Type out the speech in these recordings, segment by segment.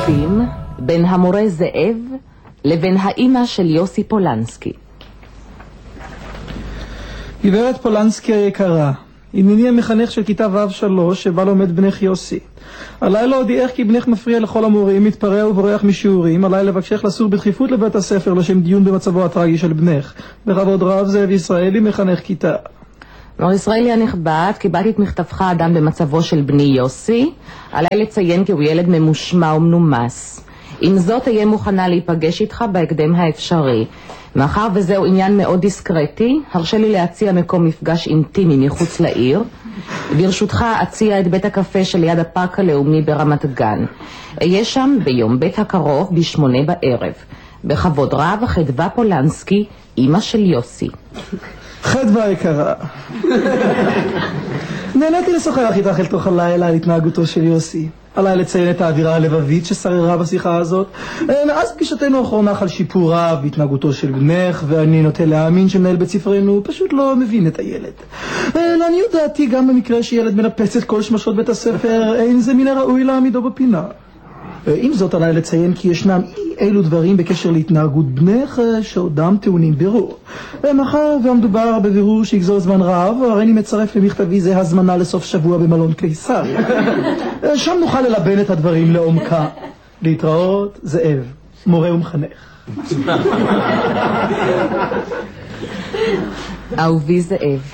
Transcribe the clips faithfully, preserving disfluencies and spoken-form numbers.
היחסים בין המורה זאב לבין האימא של יוסי פולנסקי. גברת פולנסקי היקרה, הנני המחנך של כיתה ו' שלוש שבה לומד בנך יוסי. עליי להודיעך כי בנך מפריע לכל המורים, מתפרע ובורח משיעורים. עליי לבקשך לסור בדחיפות לבית הספר לשם דיון במצבו הטרגי של בנך. בכבוד רב, זאב ישראלי, מחנך כיתה. מר ישראלי הנכבד, קיבלתי את מכתבך אדם במצבו של בני יוסי. עליי לציין כי הוא ילד ממושמע ומנומס. עם זאת אהיה מוכנה להיפגש איתך בהקדם האפשרי. מאחר וזהו עניין מאוד דיסקרטי, הרשה לי להציע מקום מפגש אינטימי מחוץ לעיר. ברשותך אציע את בית הקפה שליד הפארק הלאומי ברמת גן. אהיה שם ביום בית הקרוב בשמונה בערב. בכבוד רב, חדווה פולנסקי, אמא של יוסי. חדווה יקרה, נהניתי לשוחח איתך אל תוך הלילה על התנהגותו של יוסי. עליי לציין את האווירה הלבבית ששררה בשיחה הזאת. מאז פגישתנו האחרונה חל שיפור רב בהתנהגותו של בנך, ואני נוטה להאמין שמנהל בית ספרנו פשוט לא מבין את הילד. לעניות דעתי, גם במקרה שילד מנפץ את כל שמשות בית הספר, אין זה מן הראוי להעמידו בפינה. עם זאת עליי לציין כי ישנם אי אילו דברים בקשר להתנהגות בנך שעודם טעונים בירור. מאחר והמדובר בבירור שיגזול זמן רב, הרי אני מצרף למכתבי זה הזמנה לסוף שבוע במלון קיסריה. שם נוכל ללבן את הדברים לעומקה. להתראות, זאב, מורה ומחנך. אהובי זאב,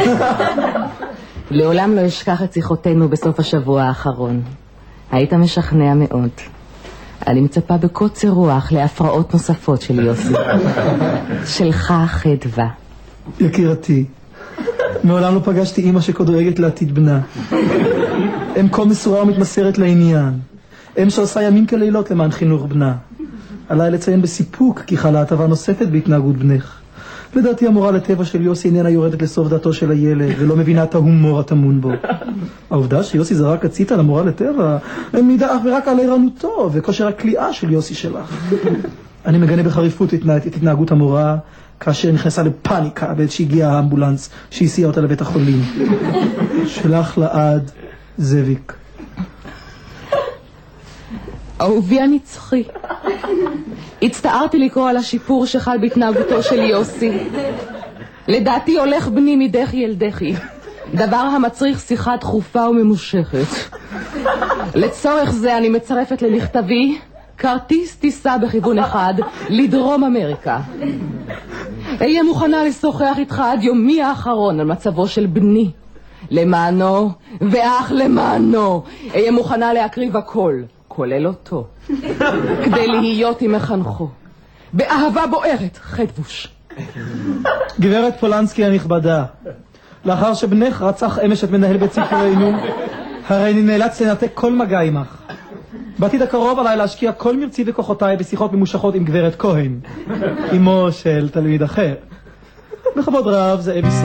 לעולם לא אשכח את שיחותינו בסוף השבוע האחרון. היית משכנע מאוד. אני מצפה בקוצר רוח להפרעות נוספות של יוסי. שלך חדווה. יקירתי, מעולם לא פגשתי אמא שכדואגת לעתיד בנה. אם כה מסורה ומתמסרת לעניין. אם שעושה ימים כלילות למען חינוך בנה. עליי לציין בסיפוק כי חלה הטבה נוספת בהתנהגות בנך. לדעתי המורה לטבע של יוסי איננה יורדת לסוף דעתו של הילד ולא מבינה את ההומור הטמון בו. העובדה שיוסי זרק הציתה למורה לטבע מעידה אך ורק על ערנותו וכושר הקליעה של יוסי שלך. אני מגנה בחריפות את התנהגות המורה כאשר נכנסה לפאניקה בעת שהגיע האמבולנס שהסיע אותה לבית החולים. שלח לעד, זאביק. אהובי הנצחי, הצטערתי לקרוא על השיפור שחל בהתנהגותו של יוסי. לדעתי הולך בני מדחי אל דחי, דבר המצריך שיחה דחופה וממושכת. לצורך זה אני מצרפת למכתבי כרטיס טיסה בכיוון אחד לדרום אמריקה. אהיה מוכנה לשוחח איתך עד יומי האחרון על מצבו של בני. למענו ואך למענו אהיה מוכנה להקריב הכל, כולל אותו, כדי להיות עם מחנכו באהבה בוערת. חדבוש. גברת פולנסקי הנכבדה, לאחר שבנך רצח אמש את מנהל בית ספרנו, הרי אני נאלץ לנתק כל מגע עמך. בעתיד הקרוב עליי להשקיע כל מרצי וכוחותיי בשיחות ממושכות עם גברת כהן, אמו של תלמיד אחר. בכבוד רב, זאב ישראל.